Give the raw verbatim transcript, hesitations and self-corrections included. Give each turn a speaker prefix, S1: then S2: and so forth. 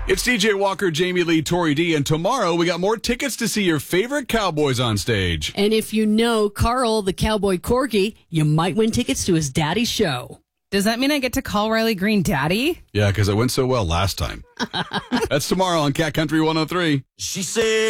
S1: It's D J Walker, Jamie Lee, Tori D, and tomorrow we got more tickets to see your favorite Cowboys on stage.
S2: And if you know Carl, the Cowboy Corgi, you might win tickets to his daddy's show.
S3: Does that mean I get to call Riley Green daddy?
S1: Yeah, because it went so well last time. That's tomorrow on Cat Country one oh three.
S4: She said.